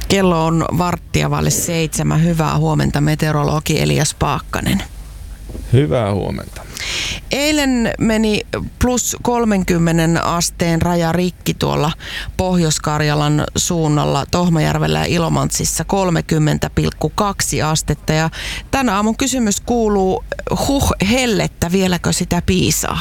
Kello on 6:15. Hyvää huomenta, meteorologi Elias Paakkanen. Hyvää huomenta. Eilen meni plus 30 asteen raja rikki tuolla Pohjois-Karjalan suunnalla Tohmajärvellä ja Ilomantsissa 30,2 astetta. Ja tänä aamun kysymys kuuluu, hellettä, vieläkö sitä piisaa?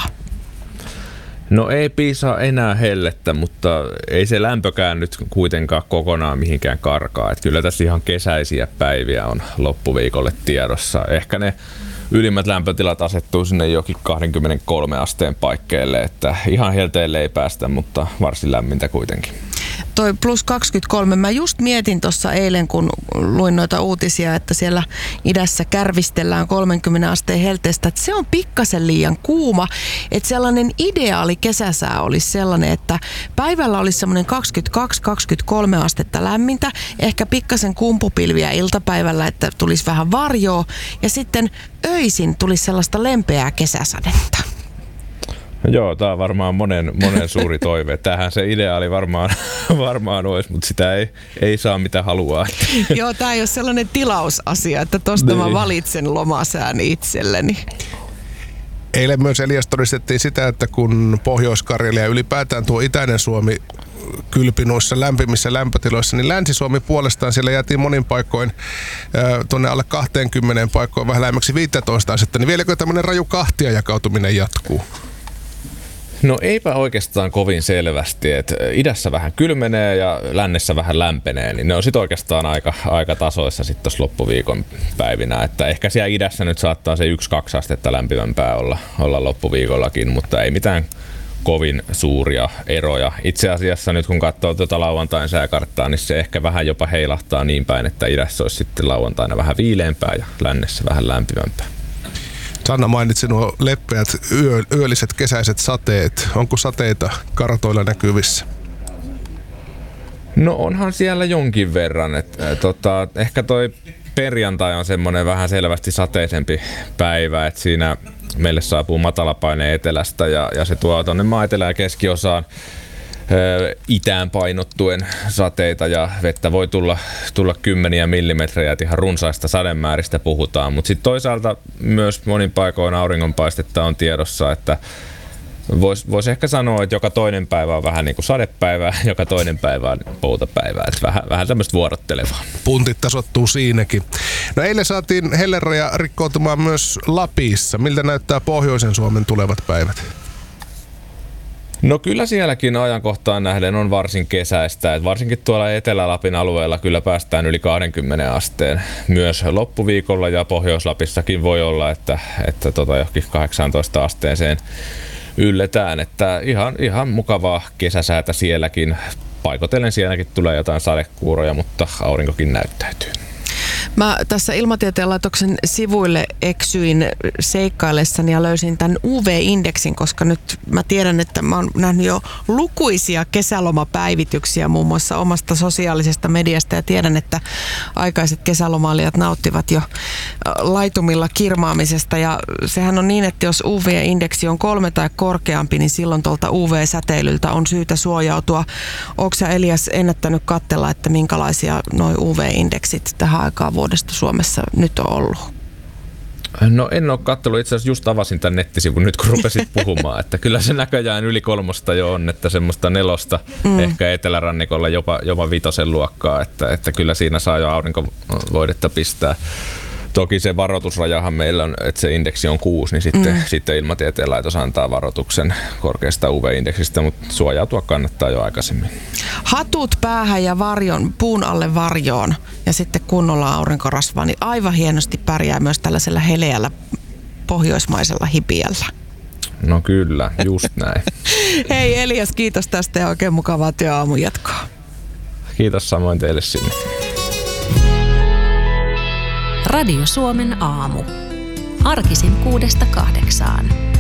No ei piisaa enää hellettä, mutta ei se lämpökään nyt kuitenkaan kokonaan mihinkään karkaa. Että kyllä tässä ihan kesäisiä päiviä on loppuviikolle tiedossa. Ehkä ne ylimmät lämpötilat asettuu sinne jokin 23 asteen paikkeille, että ihan helteelle ei päästä, mutta varsin lämmintä kuitenkin. Toi plus 23, mä just mietin tuossa eilen, kun luin noita uutisia, että siellä idässä kärvistellään 30 asteen helteestä, että se on pikkasen liian kuuma, että sellainen ideaali kesäsää olisi sellainen, että päivällä olisi semmoinen 22-23 astetta lämmintä, ehkä pikkasen kumpupilviä iltapäivällä, että tulisi vähän varjoa, ja sitten öisin tulisi sellaista lempeää kesäsadetta. Joo, tämä on varmaan monen suuri toive. Tämähän se ideaali varmaan olisi, mutta sitä ei saa mitä haluaa. Joo, tämä ei ole sellainen tilausasia, että tosta mä valitsen lomasään itselleni. Eilen myös, Elias, todistettiin sitä, että kun Pohjois-Karjala ja ylipäätään tuo itäinen Suomi kylpi noissa lämpimissä lämpötiloissa, niin Länsi-Suomi puolestaan siellä jäätiin monin paikoin tuonne alle 20 paikkoon vähän lähemmäksi 15 astetta. Niin vieläkö tämmöinen raju kahtia jakautuminen jatkuu? No eipä oikeastaan kovin selvästi, että idässä vähän kylmenee ja lännessä vähän lämpenee, niin ne on sitten oikeastaan aika tasoissa sitten tuossa loppuviikon päivinä, että ehkä siellä idässä nyt saattaa se 1-2 astetta lämpimämpää olla loppuviikollakin, mutta ei mitään kovin suuria eroja. Itse asiassa nyt kun katsoo tuota lauantain sääkarttaa, niin se ehkä vähän jopa heilahtaa niin päin, että idässä olisi sitten lauantaina vähän viileämpää ja lännessä vähän lämpimämpää. Sanna mainitsi nuo leppeät yölliset kesäiset sateet. Onko sateita kartoilla näkyvissä? No onhan siellä jonkin verran. Ehkä toi perjantai on semmoinen vähän selvästi sateisempi päivä, että siinä meille saapuu matalapaine etelästä ja se tuo tuonne maa-etelä- ja keskiosaan itään painottuen sateita ja vettä voi tulla kymmeniä millimetrejä, että ihan runsaista sademääristä puhutaan, mutta sitten toisaalta myös monin paikoin auringonpaistetta on tiedossa, että voisi ehkä sanoa, että joka toinen päivä on vähän niin kuin sadepäivää, joka toinen päivä on poutapäivää, että vähän tämmöistä vuorottelevaa. Puntit tasoittuu siinäkin. No eilen saatiin helleraja rikkoutumaan myös Lapissa. Miltä näyttää pohjoisen Suomen tulevat päivät? No kyllä sielläkin ajankohtaan nähden on varsin kesäistä, että varsinkin tuolla Etelä-Lapin alueella kyllä päästään yli 20 asteen myös loppuviikolla ja Pohjois-Lapissakin voi olla, että johonkin 18 asteeseen ylletään, että ihan mukavaa kesäsäätä sielläkin. Paikotellen sielläkin tulee jotain sadekuuroja, mutta aurinkokin näyttäytyy. Mä tässä Ilmatieteen laitoksen sivuille eksyin seikkaillessani ja löysin tämän UV-indeksin, koska nyt mä tiedän, että mä oon nähnyt jo lukuisia kesälomapäivityksiä muun muassa omasta sosiaalisesta mediasta ja tiedän, että aikaiset kesälomailijat nauttivat jo laitumilla kirmaamisesta ja sehän on niin, että jos UV-indeksi on 3 tai korkeampi, niin silloin tuolta UV-säteilyltä on syytä suojautua. Ootko sä, Elias, ennättänyt katsella, että minkälaisia noi UV-indeksit tähän aikaan vuodesta Suomessa nyt on ollut? No en ole katsellut, itse asiassa just avasin tämän nettisivun nyt kun rupesit puhumaan, että kyllä se näköjään yli 3 jo on, että semmoista 4 ehkä etelärannikolla jopa 5 luokkaa, että kyllä siinä saa jo aurinkovoidetta pistää. Toki se varoitusrajahan meillä on, että se indeksi on 6, niin sitten Ilmatieteen laitos antaa varoituksen korkeasta UV-indeksistä, mutta suojautua kannattaa jo aikaisemmin. Hatut päähän ja puun alle varjoon ja sitten kunnolla aurinkorasvaa, niin aivan hienosti pärjää myös tällaisella heleällä pohjoismaisella hipiällä. No kyllä, just näin. Hei Elias, kiitos tästä ja oikein mukavaa työaamun jatkoa. Kiitos samoin teille sinne. Radio Suomen aamu. Arkisin 6–8.